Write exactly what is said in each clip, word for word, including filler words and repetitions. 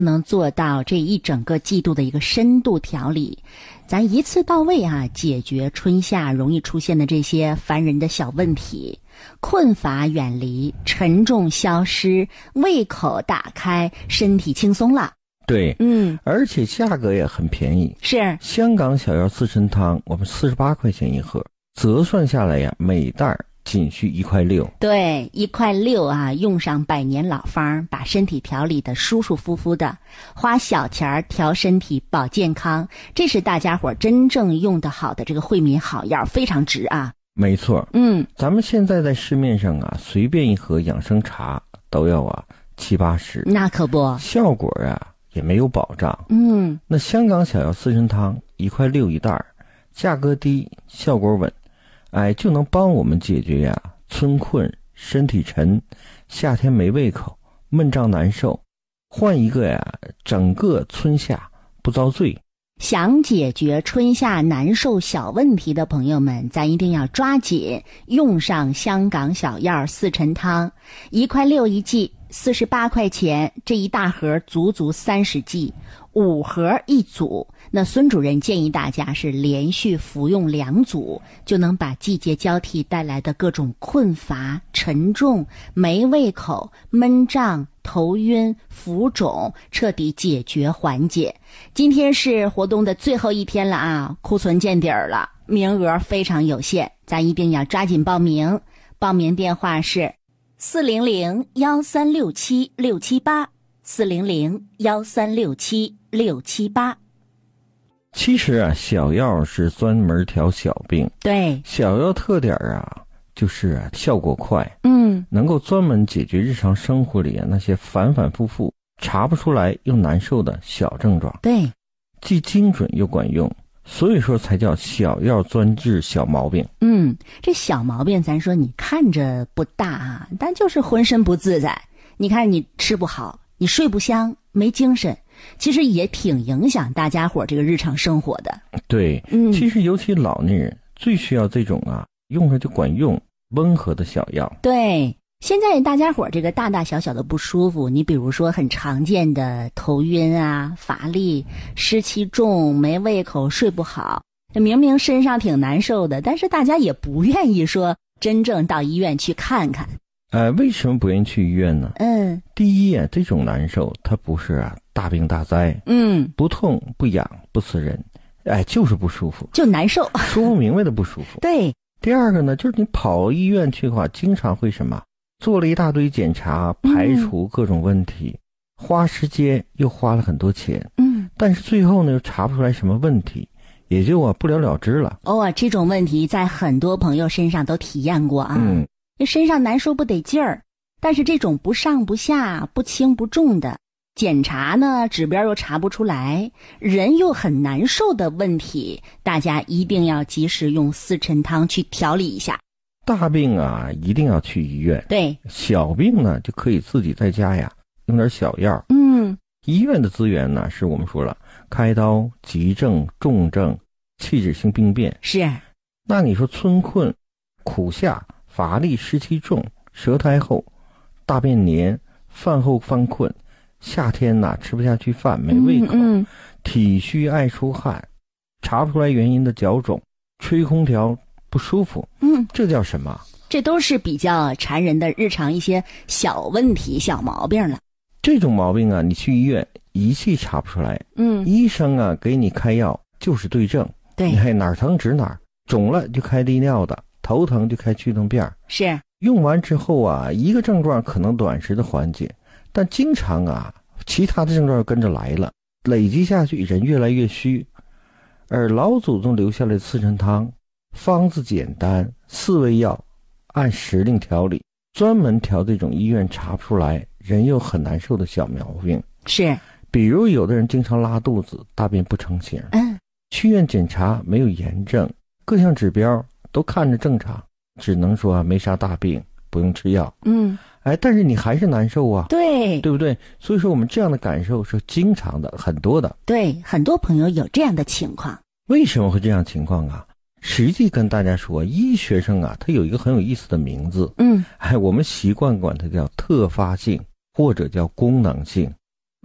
能做到这一整个季度的一个深度调理，咱一次到位啊，解决春夏容易出现的这些烦人的小问题，困乏远离，沉重消失，胃口打开，身体轻松了。 对， 嗯， 而且价格也很便宜。 是香港小药四神汤，我们四十八块钱一盒，折算下来呀，每袋仅需一块六。 对，一块六啊，用上百年老方，把身体调理的舒舒服服的，花小钱调身体保健康，这是大家伙真正用得好的这个惠民好药，非常值啊。 没错， 嗯， 咱们现在在市面上啊，随便一盒养生茶都要啊七八十， 那可不， 效果啊也没有保障。 嗯， 那香港小药四神汤一块六一袋，价格低，效果稳，哎，就能帮我们解决呀春困、身体沉、夏天没胃口、闷胀难受，换一个呀整个春夏不遭罪。 想解决春夏难受小问题的朋友们，咱一定要抓紧用上香港小药四陈汤，一块六一剂，四十八块钱，这一大盒足足三十剂，五盒一组。那孙主任建议大家是连续服用两组，就能把季节交替带来的各种困乏、沉重、没胃口、闷胀、头晕、浮肿彻底解决缓解。今天是活动的最后一天了啊，库存见底儿了，名额非常有限，咱一定要抓紧报名。报名电话是四零零幺三六七六七八，四零零幺三六七六七八。 其实啊，小药是专门调小病。 对， 小药特点啊，就是啊效果快， 嗯， 能够专门解决日常生活里啊那些反反复复查不出来又难受的小症状。 对， 既精准又管用，所以说才叫小药专治小毛病。 嗯，这小毛病咱说你看着不大啊，但就是浑身不自在。你看你吃不好，你睡不香，没精神，其实也挺影响大家伙这个日常生活的。 对， 嗯， 其实尤其老年人最需要这种啊用着就管用温和的小药。 对，现在大家伙这个大大小小的不舒服，你比如说很常见的头晕啊、乏力、湿气重、没胃口、睡不好，这明明身上挺难受的，但是大家也不愿意说真正到医院去看看。 呃，为什么不愿意去医院呢？ 嗯， 第一啊，这种难受它不是啊大病大灾， 嗯， 不痛不痒不刺人，哎，就是不舒服， 就难受， 说不明白的不舒服。 对。 第二个呢，就是你跑医院去的话，经常会什么，做了一大堆检查，排除各种问题，嗯、花时间又花了很多钱， 嗯， 但是最后呢又查不出来什么问题，也就啊不了了之了。 哦，这种问题在很多朋友身上都体验过啊。 嗯， 这身上难受不得劲儿，但是这种不上不下、不轻不重的检查呢，指标又查不出来，人又很难受的问题，大家一定要及时用四陈汤去调理一下。 大病啊一定要去医院， 对， 小病呢就可以自己在家呀用点小药。 嗯， 医院的资源呢是我们说了，开刀、急症、重症、器质性病变。 是， 那你说春困、苦夏、乏力、湿气重、舌苔厚、大便黏、饭后犯困，夏天呐、啊、吃不下去饭，没胃口， 嗯嗯、 体虚爱出汗，查不出来原因的脚肿，吹空调不舒服， 嗯， 这叫什么？ 这都是比较缠人的日常一些小问题、小毛病了。 这种毛病啊，你去医院仪器查不出来， 嗯， 医生啊给你开药就是对症， 对， 你还哪儿疼指哪儿，肿了就开利尿的，头疼就开去痛片， 是用完之后啊，一个症状可能短时的缓解，但经常啊，其他的症状跟着来了，累积下去，人越来越虚。而老祖宗留下来的四陈汤，方子简单，四味药，按时令调理，专门调这种医院查不出来，人又很难受的小毛病。 是， 比如有的人经常拉肚子，大便不成形， 嗯， 去医院检查没有炎症，各项指标都看着正常，只能说没啥大病，不用吃药。 嗯， 哎，但是你还是难受啊， 对， 对不对？所以说我们这样的感受是经常的，很多的。 对，很多朋友有这样的情况。 为什么会这样情况啊？实际跟大家说，医学生啊，它有一个很有意思的名字， 嗯， 哎，我们习惯管它叫特发性或者叫功能性。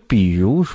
比如说